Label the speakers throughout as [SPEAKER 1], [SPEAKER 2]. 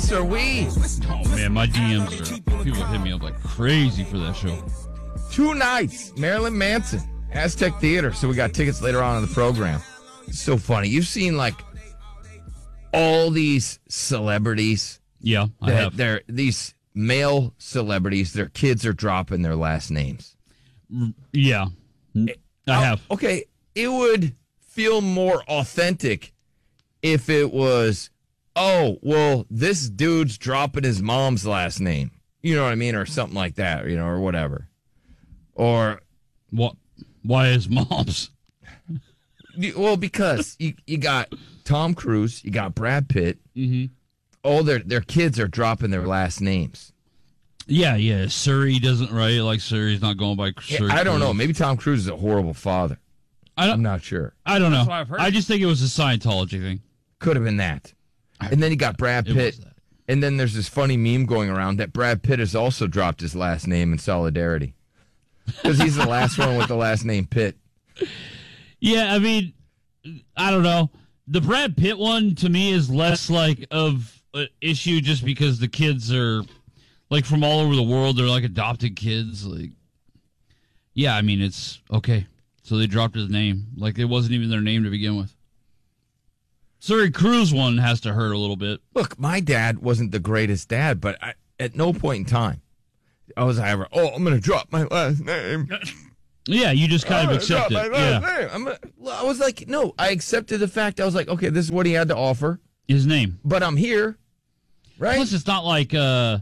[SPEAKER 1] else are we?
[SPEAKER 2] Oh, man, my DMs are... People hit me up like crazy for that show.
[SPEAKER 1] 2 nights, Marilyn Manson, Aztec Theater. So we got tickets later on in the program. It's so funny. You've seen, like, all these celebrities.
[SPEAKER 2] Yeah, I have.
[SPEAKER 1] These male celebrities, their kids are dropping their last names.
[SPEAKER 2] Yeah, I have.
[SPEAKER 1] Okay, it would feel more authentic if it was, oh, well, this dude's dropping his mom's last name. You know what I mean? Or something like that, or whatever. Or...
[SPEAKER 2] What? Why is mom's?
[SPEAKER 1] Well, because you got Tom Cruise, you got Brad Pitt.
[SPEAKER 2] Mm-hmm.
[SPEAKER 1] All their kids are dropping their last names.
[SPEAKER 2] Yeah. Surrey doesn't write like Surrey's not going by Surrey.
[SPEAKER 1] I don't know. Maybe Tom Cruise is a horrible father. I'm not sure.
[SPEAKER 2] I don't know.
[SPEAKER 1] That's what I've heard.
[SPEAKER 2] I just think it was a Scientology thing.
[SPEAKER 1] Could have been that. And then you got Brad Pitt. And then there's this funny meme going around that Brad Pitt has also dropped his last name in solidarity. Because he's the last one with the last name Pitt.
[SPEAKER 2] Yeah, I mean, I don't know. The Brad Pitt one, to me, is less like of an issue just because the kids are, like, from all over the world. They're, like, adopted kids. Like, yeah, I mean, it's okay. So they dropped his name. Like, it wasn't even their name to begin with. Surrey Cruise one has to hurt a little bit.
[SPEAKER 1] Look, my dad wasn't the greatest dad, but at no point in time was I ever, I'm going to drop my last name.
[SPEAKER 2] Yeah, you just kind of accept it. Yeah.
[SPEAKER 1] I was like, no, I accepted the fact. I was like, okay, this is what he had to offer.
[SPEAKER 2] His name.
[SPEAKER 1] But I'm here, right?
[SPEAKER 2] Plus, it's not like, we're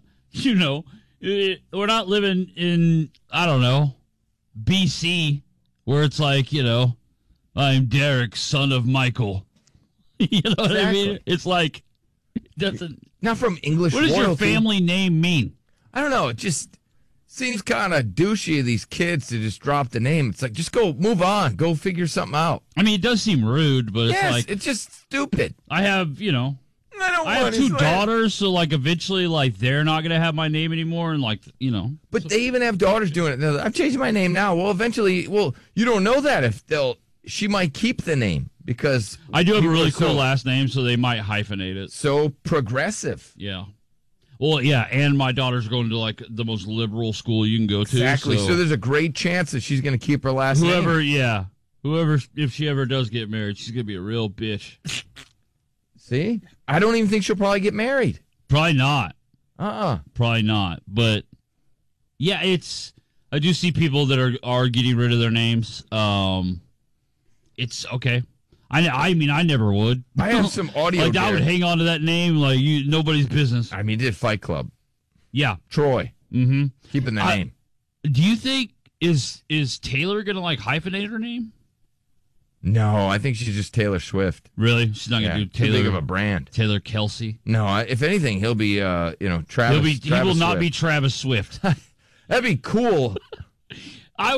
[SPEAKER 2] not living in, I don't know, BC, where it's like, I'm Derek, son of Michael. You know what I mean? It's like, it doesn't.
[SPEAKER 1] Not from English royalty.
[SPEAKER 2] What does your family name mean?
[SPEAKER 1] I don't know. It just seems kind of douchey of these kids to just drop the name. It's like, just go, move on, go figure something out.
[SPEAKER 2] I mean, it does seem rude, but it's like,
[SPEAKER 1] it's just stupid.
[SPEAKER 2] I have, I have 2 daughters, so like eventually, like they're not gonna have my name anymore, and like
[SPEAKER 1] But they even have daughters doing it. I'm changing my name now. Well, eventually, you don't know that if she might keep the name because
[SPEAKER 2] I do have a really cool last name, so they might hyphenate it.
[SPEAKER 1] So progressive.
[SPEAKER 2] Yeah. Well, yeah, and my daughter's going to like the most liberal school you can go to.
[SPEAKER 1] Exactly. So there's a great chance that she's going to keep her last name.
[SPEAKER 2] Whoever, if she ever does get married, she's going to be a real bitch.
[SPEAKER 1] See? I don't even think she'll probably get married.
[SPEAKER 2] Probably not.
[SPEAKER 1] Probably
[SPEAKER 2] not. But yeah, I do see people that are getting rid of their names. It's okay. I mean, I never would.
[SPEAKER 1] I have some audio.
[SPEAKER 2] Like, I would hang on to that name like nobody's business.
[SPEAKER 1] I mean, he did Fight Club.
[SPEAKER 2] Yeah.
[SPEAKER 1] Troy.
[SPEAKER 2] Mm-hmm.
[SPEAKER 1] Keeping the name.
[SPEAKER 2] Do you think, is Taylor going to, like, hyphenate her name?
[SPEAKER 1] No, I think she's just Taylor Swift.
[SPEAKER 2] Really? She's not going to do Taylor.
[SPEAKER 1] Too big of a brand.
[SPEAKER 2] Taylor Kelsey?
[SPEAKER 1] No, if anything, he'll be, Travis.
[SPEAKER 2] He will not be Travis Swift.
[SPEAKER 1] That'd be cool.
[SPEAKER 2] I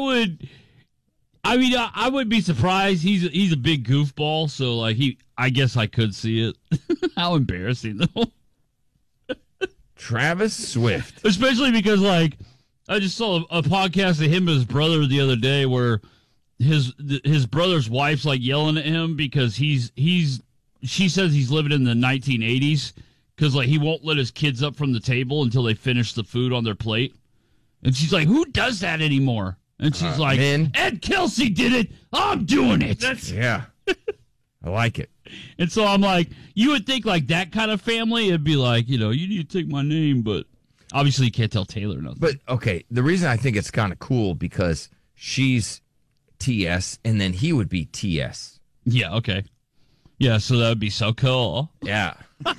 [SPEAKER 2] would be surprised. He's a big goofball, so like I guess I could see it. How embarrassing though.
[SPEAKER 1] Travis Swift.
[SPEAKER 2] Especially because like I just saw a podcast of him and his brother the other day where his brother's wife's like yelling at him because she says he's living in the 1980s because like he won't let his kids up from the table until they finish the food on their plate. And she's like, who does that anymore? And she's like, Ed Kelsey did it. I'm doing it.
[SPEAKER 1] Yeah. I like it.
[SPEAKER 2] And so I'm like, you would think like that kind of family, it'd be like, you need to take my name. But obviously you can't tell Taylor nothing.
[SPEAKER 1] But, okay, the reason I think it's kind of cool because she's TS and then he would be TS.
[SPEAKER 2] Yeah, okay. Yeah, so that would be so cool.
[SPEAKER 1] Yeah.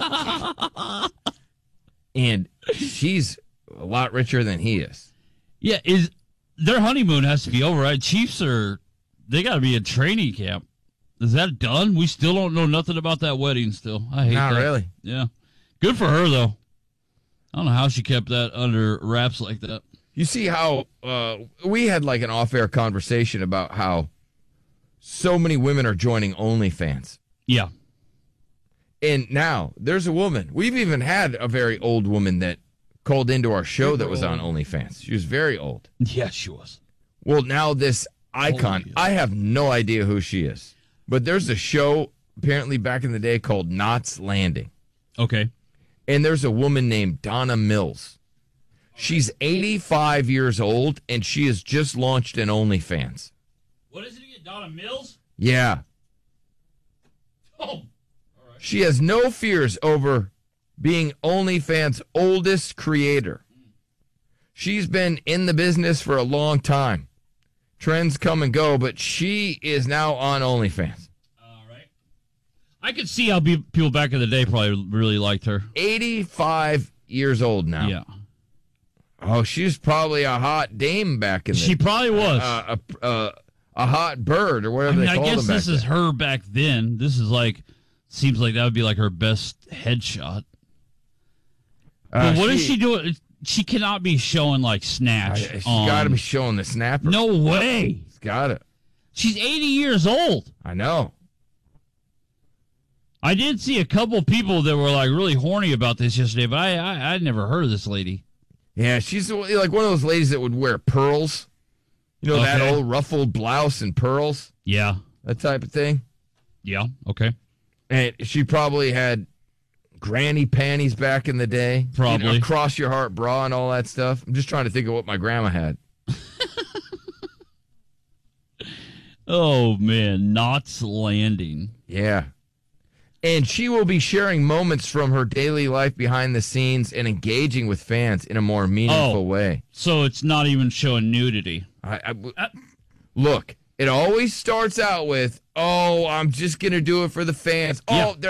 [SPEAKER 1] And she's a lot richer than he is.
[SPEAKER 2] Yeah, their honeymoon has to be over, right? Chiefs they got to be in training camp. Is that done? We still don't know nothing about that wedding still. I hate that.
[SPEAKER 1] Not really.
[SPEAKER 2] Yeah. Good for her, though. I don't know how she kept that under wraps like that.
[SPEAKER 1] You see how we had like an off-air conversation about how so many women are joining OnlyFans.
[SPEAKER 2] Yeah.
[SPEAKER 1] And now there's a woman. We've even had a very old woman that called into our show that was on OnlyFans. She was very old.
[SPEAKER 2] Yeah, she was.
[SPEAKER 1] Well, now this icon, I have no idea who she is. But there's a show apparently back in the day called Knots Landing.
[SPEAKER 2] Okay.
[SPEAKER 1] And there's a woman named Donna Mills. She's 85 years old, and she has just launched an OnlyFans.
[SPEAKER 2] What is it again? Donna Mills?
[SPEAKER 1] Yeah.
[SPEAKER 2] Oh, all right.
[SPEAKER 1] She has no fears over being OnlyFans' oldest creator. She's been in the business for a long time. Trends come and go, but she is now on OnlyFans.
[SPEAKER 2] All right. I could see how people back in the day probably really liked her.
[SPEAKER 1] 85 years old now.
[SPEAKER 2] Yeah.
[SPEAKER 1] Oh, she was probably a hot dame back in the
[SPEAKER 2] She probably was.
[SPEAKER 1] A hot bird or whatever they
[SPEAKER 2] I
[SPEAKER 1] called
[SPEAKER 2] guess
[SPEAKER 1] them back
[SPEAKER 2] this is
[SPEAKER 1] then.
[SPEAKER 2] her back then. This is like, seems like that would be like her best headshot. But what is she doing? She cannot be showing like Snatch.
[SPEAKER 1] She's got to be showing the snapper.
[SPEAKER 2] No way.
[SPEAKER 1] She's got it.
[SPEAKER 2] She's 80 years old.
[SPEAKER 1] I know.
[SPEAKER 2] I did see a couple people that were like really horny about this yesterday, but I'd never heard of this lady.
[SPEAKER 1] Yeah, she's like one of those ladies that would wear pearls. You know, that old ruffled blouse and pearls?
[SPEAKER 2] Yeah.
[SPEAKER 1] That type of thing.
[SPEAKER 2] Yeah. Okay.
[SPEAKER 1] And she probably had granny panties back in the day.
[SPEAKER 2] Probably.
[SPEAKER 1] You know, cross your heart bra and all that stuff. I'm just trying to think of what my grandma had.
[SPEAKER 2] Oh, man. Knots Landing.
[SPEAKER 1] Yeah. And she will be sharing moments from her daily life behind the scenes and engaging with fans in a more meaningful way.
[SPEAKER 2] So it's not even showing nudity.
[SPEAKER 1] Look, it always starts out with, oh, I'm just going to do it for the fans.
[SPEAKER 2] Yeah.
[SPEAKER 1] Oh,